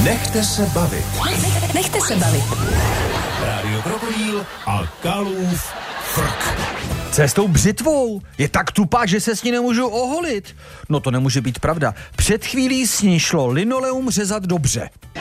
Nechte se bavit. Nechte se bavit. Rádio Krokodýl a Kalův frk. Cestou břitvou je tak tupá, že se s ní nemůžu oholit. No to nemůže být pravda. Před chvílí s ní šlo linoleum řezat dobře.